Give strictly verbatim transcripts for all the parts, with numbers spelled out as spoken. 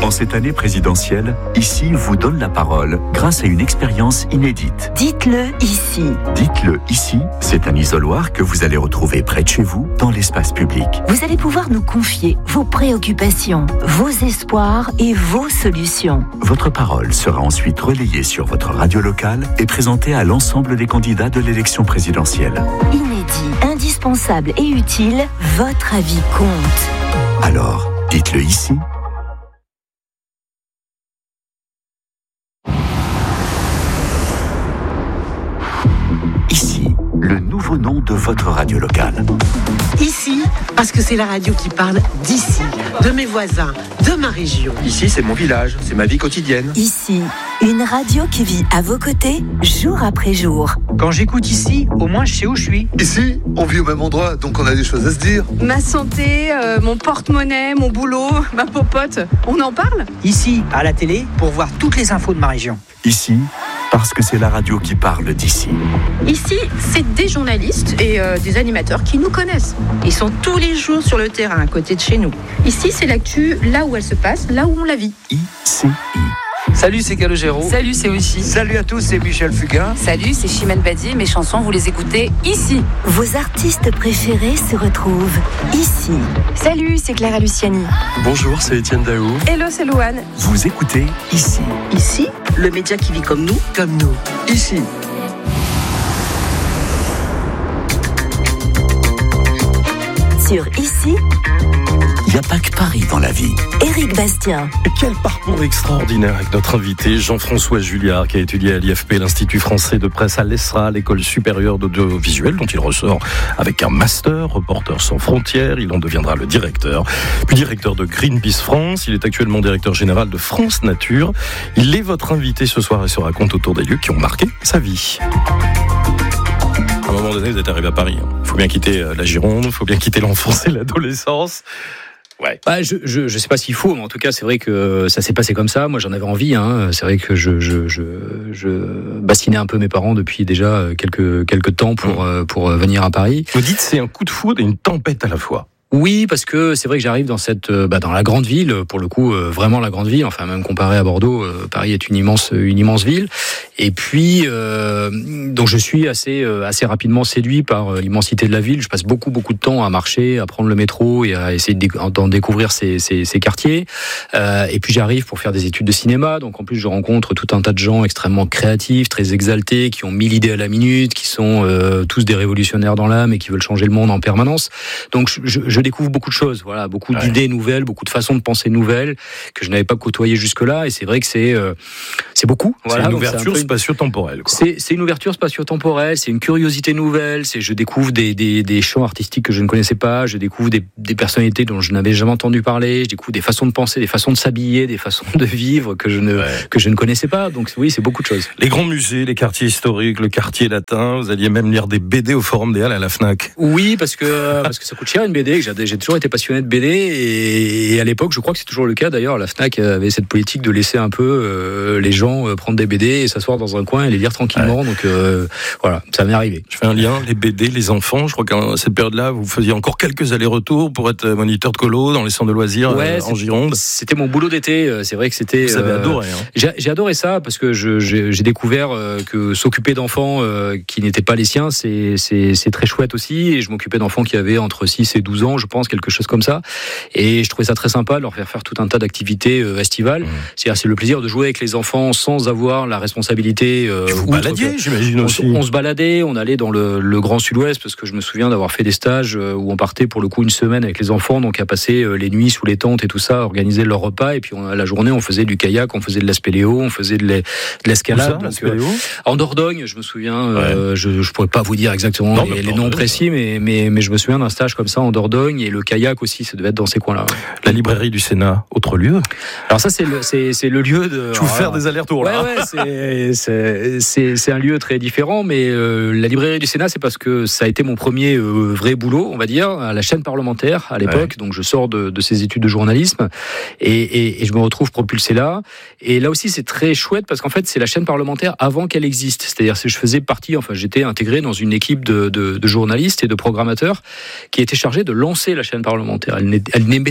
En cette année présidentielle, Ici vous donne la parole grâce à une expérience inédite. Dites-le ici. Dites-le ici, c'est un isoloir que vous allez retrouver près de chez vous, dans l'espace public. Vous allez pouvoir nous confier vos préoccupations, vos espoirs et vos solutions. Votre parole sera ensuite relayée sur votre radio locale et présentée à l'ensemble des candidats de l'élection présidentielle. Inédit, indispensable et utile, votre avis compte. Alors, dites-le ici. Ici, le nouveau nom de votre radio locale. Ici, parce que c'est la radio qui parle d'ici, de mes voisins, de ma région. Ici, c'est mon village, c'est ma vie quotidienne. Ici, une radio qui vit à vos côtés, jour après jour. Quand j'écoute ici, au moins je sais où je suis. Ici, on vit au même endroit, donc on a des choses à se dire. Ma santé, euh, mon porte-monnaie, mon boulot, ma popote, on en parle ? Ici, à la télé, pour voir toutes les infos de ma région. Ici, parce que c'est la radio qui parle d'ici. Ici, c'est des journalistes et euh, des animateurs qui nous connaissent. Ils sont tous les jours sur le terrain, à côté de chez nous. Ici, c'est l'actu, là où elle se passe, là où on la vit. I C I. Salut, c'est Calogero. Salut, c'est Oishi. Salut à tous, c'est Michel Fugain. Salut, c'est Chimène Badi. Mes chansons, vous les écoutez ici. Vos artistes préférés se retrouvent ici. Salut, c'est Clara Luciani. Bonjour, c'est Étienne Daou. Hello, c'est Louane. Vous écoutez ici. Ici, le média qui vit comme nous, Comme nous. Ici. Sur Ici, Il n'y a pas que Paris dans la vie. Éric Bastien. Et quel parcours extraordinaire avec notre invité Jean-François Julliard, qui a étudié à l'I F P, l'Institut français de presse à l'E S R A, l'École supérieure d'audiovisuel, dont il ressort avec un master, Reporters sans frontières. Il en deviendra le directeur, puis directeur de Greenpeace France. Il est actuellement directeur général de France Nature. Il est votre invité ce soir et se raconte autour des lieux qui ont marqué sa vie. À un moment donné, vous êtes arrivé à Paris. Il faut bien quitter la Gironde, il faut bien quitter l'enfance et l'adolescence. Ouais. Bah, je, je, je sais pas s'il faut, mais en tout cas, c'est vrai que ça s'est passé comme ça. Moi, j'en avais envie, hein. C'est vrai que je, je, je, je bastinais un peu mes parents depuis déjà quelques, quelques temps pour, mmh. pour venir à Paris. Vous dites, c'est un coup de foudre et une tempête à la fois. Oui, parce que c'est vrai que j'arrive dans cette, bah, dans la grande ville, pour le coup, euh, vraiment la grande ville. Enfin, même comparé à Bordeaux, euh, Paris est une immense, une immense ville. Et puis, euh, donc je suis assez, euh, assez rapidement séduit par euh, l'immensité de la ville. Je passe beaucoup, beaucoup de temps à marcher, à prendre le métro et à essayer d'en découvrir ces, ces, ces quartiers. Euh, et puis j'arrive pour faire des études de cinéma. Donc en plus, je rencontre tout un tas de gens extrêmement créatifs, très exaltés, qui ont mille idées à la minute, qui sont euh, tous des révolutionnaires dans l'âme et qui veulent changer le monde en permanence. Donc je, je, je découvre beaucoup de choses, voilà, beaucoup ouais. d'idées nouvelles, beaucoup de façons de penser nouvelles que je n'avais pas côtoyées jusque-là. Et c'est vrai que c'est euh, c'est beaucoup. Voilà, c'est une ouverture un spatio-temporelle. C'est, c'est une ouverture spatio-temporelle, c'est une curiosité nouvelle. C'est je découvre des, des, des champs artistiques que je ne connaissais pas, je découvre des, des personnalités dont je n'avais jamais entendu parler, je découvre des façons de penser, des façons de s'habiller, des façons de vivre que je ne ouais. que je ne connaissais pas. Donc oui, c'est beaucoup de choses. Les grands musées, les quartiers historiques, le quartier latin. Vous alliez même lire des B D au Forum des Halles à la Fnac. Oui, parce que parce que ça coûte cher une B D. J'ai, j'ai toujours été passionné de B D et, et à l'époque, je crois que c'est toujours le cas d'ailleurs, la Fnac avait cette politique de laisser un peu euh, les gens euh, prendre des B D et s'asseoir dans un coin et les lire tranquillement. Ouais. Donc euh, voilà, ça m'est arrivé. Je fais un lien, les B D, les enfants. Je crois qu'à cette période-là, vous faisiez encore quelques allers-retours pour être moniteur de colo dans les centres de loisirs ouais, euh, en Gironde. C'était mon boulot d'été. C'est vrai que c'était. Vous avez euh, adoré. Hein. J'ai, j'ai adoré ça parce que je, j'ai, j'ai découvert euh, que s'occuper d'enfants euh, qui n'étaient pas les siens, c'est, c'est, c'est très chouette aussi. Et je m'occupais d'enfants qui avaient entre six et douze ans, je pense, quelque chose comme ça. Et je trouvais ça très sympa de leur faire faire tout un tas d'activités euh, estivales. Mmh. C'est-à-dire, c'est le plaisir de jouer avec les enfants sans avoir la responsabilité. Euh, vous baladiez, que, j'imagine on, aussi. On se baladait, on allait dans le, le Grand Sud-Ouest parce que je me souviens d'avoir fait des stages où on partait pour le coup une semaine avec les enfants, donc à passer les nuits sous les tentes et tout ça, à organiser leur repas. Et puis on, la journée, on faisait du kayak, on faisait de la spéléo, on faisait de, la, de l'escalade. Ça, donc, euh, en Dordogne, je me souviens. Ouais. Euh, je, je pourrais pas vous dire exactement non, les, les noms précis, mais, mais mais je me souviens d'un stage comme ça en Dordogne et le kayak aussi, ça devait être dans ces coins-là. La librairie du Sénat, autre lieu. Alors ça, c'est le, c'est, c'est le lieu de. Je vous faire des allers-retours là. Ouais, ouais, c'est, c'est, c'est, c'est un lieu très différent, mais euh, la librairie du Sénat, c'est parce que ça a été mon premier euh, vrai boulot, on va dire, à la chaîne parlementaire à l'époque. Ouais. Donc je sors de, de ces études de journalisme et, et, et je me retrouve propulsé là. Et là aussi, c'est très chouette parce qu'en fait, c'est la chaîne parlementaire avant qu'elle existe. C'est-à-dire que je faisais partie, enfin, j'étais intégré dans une équipe de, de, de journalistes et de programmateurs qui étaient chargés de lancer la chaîne parlementaire. Elle, elle n'émettait pas encore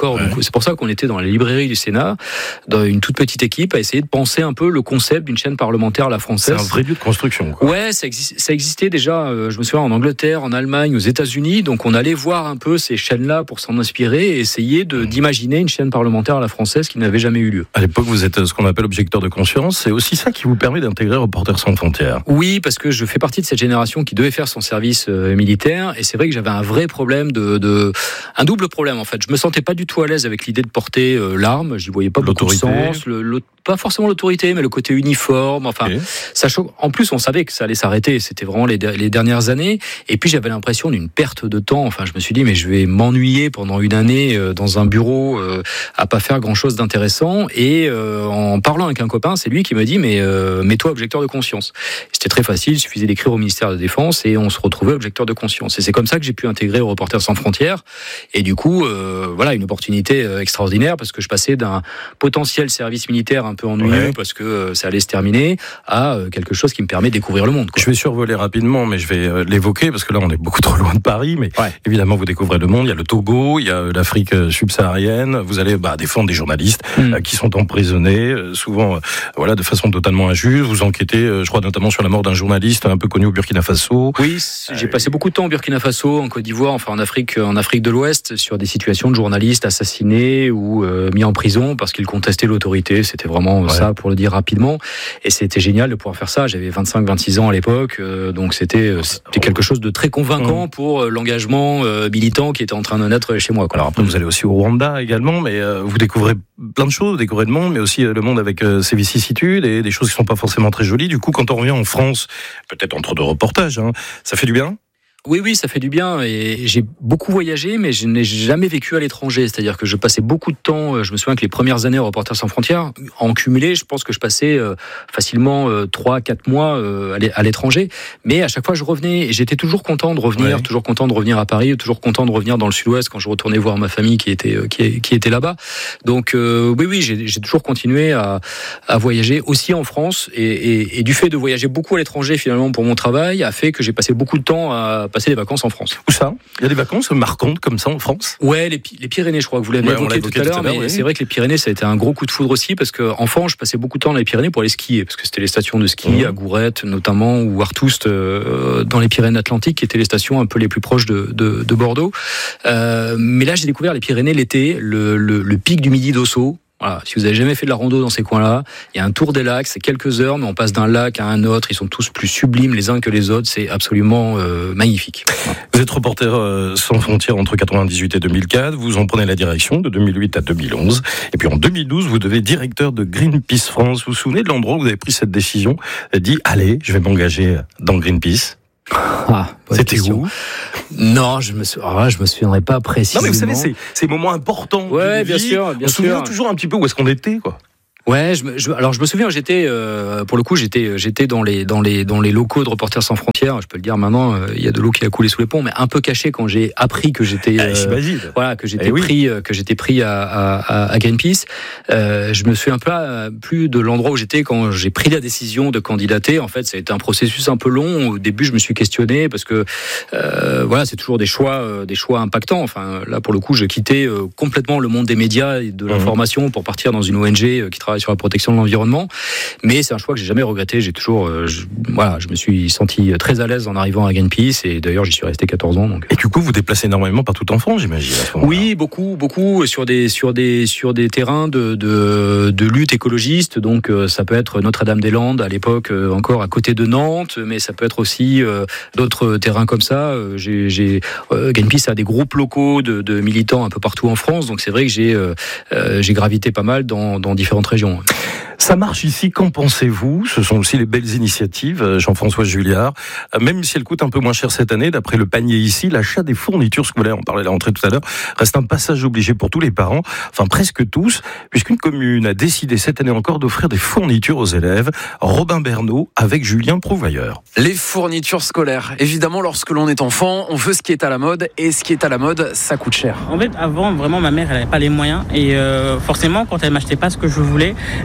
D'accord. Ouais. Donc c'est pour ça qu'on était dans la librairie du Sénat, dans une toute petite équipe, à essayer de penser un peu le concept d'une chaîne parlementaire à la française. C'est un vrai lieu de construction, quoi. Ouais, ça, exi- ça existait déjà, euh, je me souviens, en Angleterre, en Allemagne, aux États-Unis. Donc on allait voir un peu ces chaînes-là pour s'en inspirer et essayer de, d'imaginer une chaîne parlementaire à la française qui n'avait jamais eu lieu. À l'époque, vous êtes ce qu'on appelle objecteur de conscience. C'est aussi ça qui vous permet d'intégrer Reporters sans frontières. Oui, parce que je fais partie de cette génération qui devait faire son service euh, militaire, et c'est vrai que j'avais un vrai problème de, de, un double problème en fait. Je me sentais pas du tout à l'aise avec l'idée de porter euh, l'arme. J'y voyais pas beaucoup de sens. Le, le, pas forcément l'autorité, mais le côté uniforme. Enfin, okay. Ça choque. En plus, on savait que ça allait s'arrêter. C'était vraiment les, les dernières années. Et puis j'avais l'impression d'une perte de temps. Enfin, je me suis dit, mais je vais m'ennuyer pendant une année euh, dans un bureau euh, à pas faire grand chose d'intéressant. Et euh, en parlant avec un copain, c'est lui qui me dit, mais euh, mets-toi objecteur de conscience. C'était très facile. Il suffisait d'écrire au ministère de la Défense et on se retrouvait objecteur de conscience. Et c'est comme ça que j'ai pu intégrer Reporters sans frontières. Et du coup, euh, voilà, une opportunité euh, extraordinaire parce que je passais d'un potentiel service militaire un peu ennuyeux ouais. parce que euh, ça allait se terminer à euh, quelque chose qui me permet de découvrir le monde, quoi. Je vais survoler rapidement, mais je vais euh, l'évoquer parce que là, on est beaucoup trop loin de Paris. Mais ouais. évidemment, vous découvrez le monde. Il y a le Togo, il y a l'Afrique subsaharienne. Vous allez bah, défendre des journalistes mmh. euh, qui sont emprisonnés, euh, souvent, euh, voilà, de façon totalement injuste. Vous enquêtez, euh, je crois, notamment sur la mort d'un journaliste un peu connu au Burkina Faso. Oui, j'ai passé beaucoup de temps au Burkina Faso, en Côte d'Ivoire, enfin en Afrique, en Afrique de l'Ouest, sur des situations de journalistes assassinés ou euh, mis en prison parce qu'ils contestaient l'autorité. C'était vraiment ouais. ça, pour le dire rapidement. Et c'était génial de pouvoir faire ça. J'avais vingt-cinq vingt-six ans à l'époque, euh, donc c'était c'était quelque chose de très convaincant mmh. pour euh, l'engagement euh, militant qui était en train de naître chez moi, quoi. Alors après, vous allez aussi au Rwanda également, mais euh, vous découvrez plein de choses, vous découvrez le monde, mais aussi euh, le monde avec euh, ses vicissitudes et des choses qui sont pas forcément très jolies. Du coup, quand on revient en France, peut-être entre deux reportages, hein, ça fait du bien ? Oui, oui, ça fait du bien et j'ai beaucoup voyagé, mais je n'ai jamais vécu à l'étranger. C'est-à-dire que je passais beaucoup de temps, je me souviens que les premières années au Reporters sans frontières, en cumulé, je pense que je passais facilement trois quatre mois à l'étranger. Mais à chaque fois, je revenais et j'étais toujours content de revenir, ouais. toujours content de revenir à Paris, toujours content de revenir dans le Sud-Ouest quand je retournais voir ma famille qui était, qui, qui était là-bas. Donc euh, oui, oui, j'ai, j'ai toujours continué à, à voyager aussi en France et, et, et du fait de voyager beaucoup à l'étranger finalement pour mon travail a fait que j'ai passé beaucoup de temps à passer des vacances en France. Où ça ? Il y a des vacances marquantes comme ça en France ? Ouais, les, les Pyrénées, je crois que vous l'avez ouais, évoqué, évoqué tout à l'heure, mais oui. c'est vrai que les Pyrénées, ça a été un gros coup de foudre aussi, parce qu'en France, je passais beaucoup de temps dans les Pyrénées pour aller skier, parce que c'était les stations de ski mmh. à Gourette notamment, ou Artoust euh, dans les Pyrénées-Atlantiques, qui étaient les stations un peu les plus proches de, de, de Bordeaux. Euh, mais là, j'ai découvert les Pyrénées l'été, le, le, le pic du Midi d'Ossau. Voilà, si vous avez jamais fait de la rando dans ces coins-là, il y a un tour des lacs, c'est quelques heures, mais on passe d'un lac à un autre. Ils sont tous plus sublimes les uns que les autres. C'est absolument euh, magnifique. Voilà. Vous êtes reporter euh, sans frontières entre quatre-vingt-dix-huit et deux mille quatre. Vous en prenez la direction de deux mille huit à deux mille onze. Et puis en deux mille douze, vous devenez directeur de Greenpeace France. Vous vous souvenez de l'endroit où vous avez pris cette décision, dit allez, je vais m'engager dans Greenpeace. Ah, c'était où ? Non, je me sou... ah, je me souviendrai pas précisément. Non, mais vous savez, c'est ces moments importants. Ouais, bien vie. sûr, bien on se souvient sûr. toujours un petit peu où est-ce qu'on était, quoi. Ouais, je, me, je, alors je me souviens, j'étais euh, pour le coup, j'étais, j'étais dans les dans les dans les locaux de Reporters sans frontières. Je peux le dire maintenant, il euh, y a de l'eau qui a coulé sous les ponts, mais un peu caché quand j'ai appris que j'étais, euh, j'imagine. Voilà, que j'étais eh oui. pris, euh, que j'étais pris à, à, à Greenpeace. Euh, je me souviens pas plus de l'endroit où j'étais quand j'ai pris la décision de candidater. En fait, ça a été un processus un peu long. Au début, je me suis questionné parce que euh, voilà, c'est toujours des choix, euh, des choix impactants. Enfin, là pour le coup, j'ai quitté euh, complètement le monde des médias et de l'information mmh. pour partir dans une O N G euh, qui travaille sur la protection de l'environnement. Mais c'est un choix que j'ai jamais regretté. J'ai toujours, euh, je, voilà, je me suis senti très à l'aise en arrivant à Greenpeace et d'ailleurs j'y suis resté quatorze ans. Donc. Et du coup, vous déplacez énormément partout en France, j'imagine. À ce oui, beaucoup, beaucoup sur des sur des sur des terrains de de, de lutte écologiste. Donc euh, ça peut être Notre-Dame-des-Landes à l'époque euh, encore à côté de Nantes, mais ça peut être aussi euh, d'autres terrains comme ça. Euh, j'ai, j'ai euh, Greenpeace a des groupes locaux de, de militants un peu partout en France. Donc c'est vrai que j'ai euh, euh, j'ai gravité pas mal dans dans différentes régions. Ça marche ici, qu'en pensez-vous ? Ce sont aussi les belles initiatives, Jean-François Julliard. Même si elles coûtent un peu moins cher cette année, d'après le panier ici, l'achat des fournitures scolaires, on parlait de la rentrée tout à l'heure, reste un passage obligé pour tous les parents, enfin presque tous, puisqu'une commune a décidé cette année encore d'offrir des fournitures aux élèves. Robin Bernot avec Julien Prouvailleur. Les fournitures scolaires. Évidemment, lorsque l'on est enfant, on veut ce qui est à la mode, et ce qui est à la mode, ça coûte cher. En fait, avant, vraiment, ma mère, elle n'avait pas les moyens, et euh, forcément, quand elle m'achetait pas ce que je voulais, j'en voulais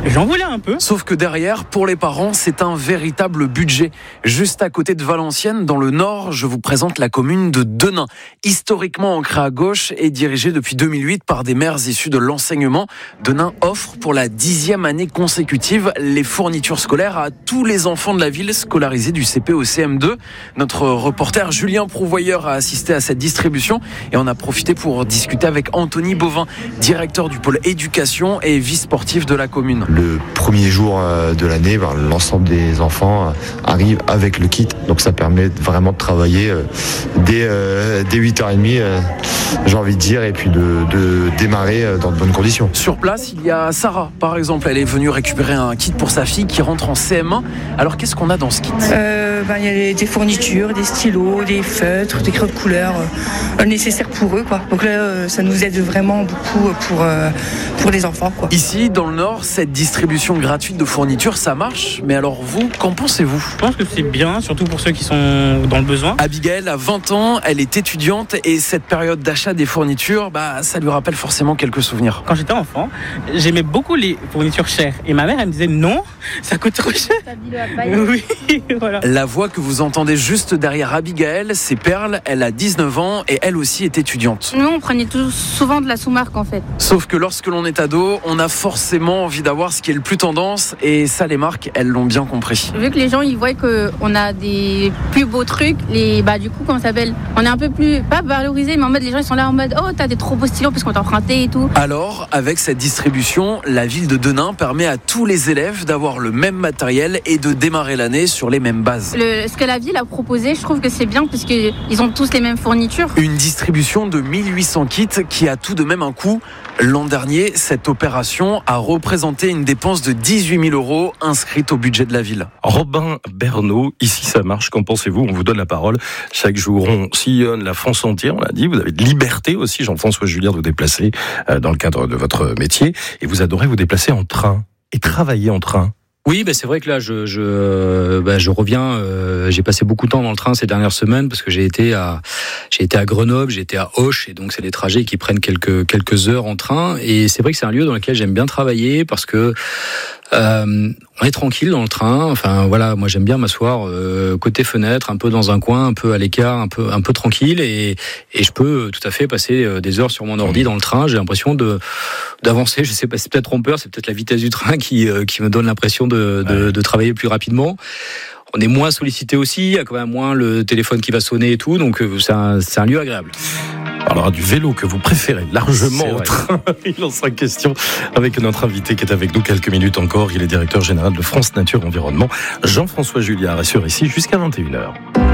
un peu. Sauf que derrière, pour les parents, c'est un véritable budget. Juste à côté de Valenciennes, dans le nord, je vous présente la commune de Denain. Historiquement ancrée à gauche et dirigée depuis deux mille huit par des mères issues de l'enseignement, Denain offre pour la dixième année consécutive les fournitures scolaires à tous les enfants de la ville scolarisés du C P au C M deux. Notre reporter Julien Prouvoyeur a assisté à cette distribution et on a profité pour discuter avec Anthony Bovin, directeur du pôle éducation et vice-sportif de la commune. Le premier jour de l'année, l'ensemble des enfants arrivent avec le kit, donc ça permet vraiment de travailler dès, dès huit heures trente, j'ai envie de dire, et puis de, de démarrer dans de bonnes conditions. Sur place, il y a Sarah, par exemple. Elle est venue récupérer un kit pour sa fille qui rentre en C M un. Alors, qu'est-ce qu'on a dans ce kit ? euh, ben, Il y a des fournitures, des stylos, des feutres, des crayons de couleur euh, nécessaires pour eux, quoi. Donc là, euh, ça nous aide vraiment beaucoup pour, euh, pour les enfants, quoi. Ici, dans le Nord, cette distribution gratuite de fournitures, ça marche. Mais alors, vous, qu'en pensez-vous ? Je pense que c'est bien, surtout pour ceux qui sont dans le besoin. Abigail a vingt ans, elle est étudiante et cette période d'achat des fournitures, bah, ça lui rappelle forcément quelques souvenirs. Quand j'étais enfant, j'aimais beaucoup les fournitures chères. Et ma mère, elle me disait non, ça coûte trop cher. Oui, voilà. La voix que vous entendez juste derrière Abigail, c'est Perle. Elle a dix-neuf ans et elle aussi est étudiante. Nous, on prenait tout, souvent de la sous-marque en fait. Sauf que lorsque l'on est ado, on a forcément envie d'avoir ce qui est le plus tendance et ça, les marques, elles l'ont bien compris. Vu que les gens, ils voient qu'on a des plus beaux trucs, les, bah, du coup, comment ça s'appelle ? On est un peu plus, pas valorisé, mais en mode, les gens, ils sont là en mode, oh, t'as des trop beaux stylos parce qu'on t'a emprunté et tout. Alors, avec cette distribution, la ville de Denain permet à tous les élèves d'avoir le même matériel et de démarrer l'année sur les mêmes bases. Le, ce que la ville a proposé, je trouve que c'est bien parce qu'ils ont tous les mêmes fournitures. Une distribution de mille huit cents kits qui a tout de même un coût. L'an dernier, cette opération a représenté une dépense de dix-huit mille euros inscrite au budget de la ville. Robin Bernot, ici ça marche, qu'en pensez-vous ? On vous donne la parole. Chaque jour, on sillonne la France entière, on l'a dit. Vous avez de liberté aussi, Jean-François Julliard, de vous déplacer dans le cadre de votre métier. Et vous adorez vous déplacer en train et travailler en train. Oui, bah c'est vrai que là, je je bah je reviens. Euh, j'ai passé beaucoup de temps dans le train ces dernières semaines parce que j'ai été à j'ai été à Grenoble, j'ai été à Auch, et donc c'est des trajets qui prennent quelques quelques heures en train. Et c'est vrai que c'est un lieu dans lequel j'aime bien travailler parce que euh, on est tranquille dans le train. Enfin voilà, moi j'aime bien m'asseoir euh, côté fenêtre, un peu dans un coin, un peu à l'écart, un peu un peu tranquille, et et je peux tout à fait passer des heures sur mon ordi dans le train. J'ai l'impression de d'avancer. Je sais pas, c'est peut-être trompeur, c'est peut-être la vitesse du train qui euh, qui me donne l'impression de, de ouais. de travailler plus rapidement. On est moins sollicité aussi, il y a quand même moins le téléphone qui va sonner et tout, donc c'est un, c'est un lieu agréable. On parlera du vélo que vous préférez largement au train. Il en sera question avec notre invité qui est avec nous quelques minutes encore. Il est directeur général de France Nature Environnement, Jean-François Julliard, et sur ici jusqu'à vingt et une heures.